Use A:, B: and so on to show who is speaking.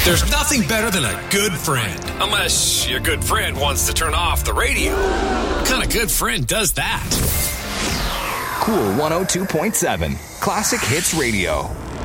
A: There's nothing better than a good friend.
B: Unless your good friend wants to turn off the radio.
A: What kind of good friend does that?
C: Cool 102.7 Classic Hits Radio.